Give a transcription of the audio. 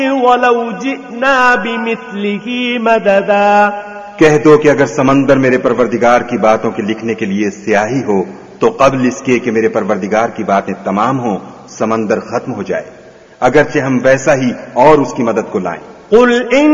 वलौ जिअना बिमिस्लिही मददा। कह दो कि अगर समंदर मेरे परवरदिगार की बातों के लिखने के लिए स्याही हो तो कब्ल इसके कि मेरे परवरदिगार की बातें तमाम हो समंदर खत्म हो जाए, अगरचे हम वैसा ही और उसकी मदद को लाएं।